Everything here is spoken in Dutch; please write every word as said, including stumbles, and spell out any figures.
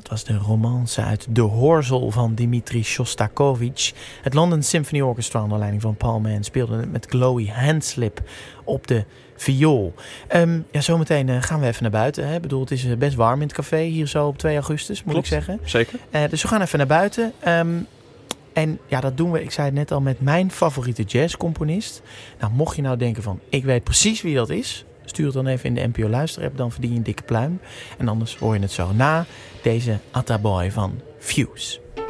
dat was de romance uit De Horzel van Dmitri Shostakovich. Het London Symphony Orchestra onder leiding van Paul Mann speelde het met Chloe Hanslip op de viool. Um, ja, zometeen uh, gaan we even naar buiten. Ik bedoel, het is uh, best warm in het café hier zo op twee augustus, moet Klopt, ik zeggen. Zeker. Uh, dus we gaan even naar buiten. Um, en ja, dat doen we, ik zei het net al, met mijn favoriete jazzcomponist. Nou, mocht je nou denken van, ik weet precies wie dat is, stuur het dan even in de N P O Luisterapp, dan verdien je een dikke pluim. En anders hoor je het zo na deze Attaboy van Fuse.